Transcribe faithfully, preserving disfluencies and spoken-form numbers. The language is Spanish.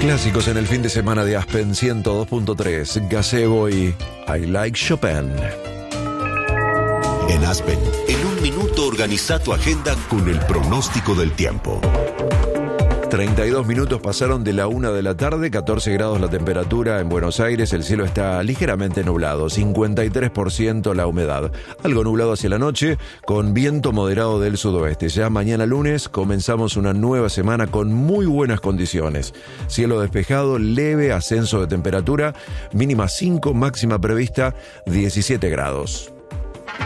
Clásicos en el fin de semana de Aspen ciento dos punto tres. Gazebo y I Like Chopin. En Aspen, en un minuto organiza tu agenda con el pronóstico del tiempo. treinta y dos minutos pasaron de la una de la tarde, catorce grados la temperatura en Buenos Aires, el cielo está ligeramente nublado, cincuenta y tres por ciento la humedad, algo nublado hacia la noche, con viento moderado del sudoeste. Ya mañana lunes comenzamos una nueva semana con muy buenas condiciones, cielo despejado, leve ascenso de temperatura, mínima cinco, máxima prevista diecisiete grados.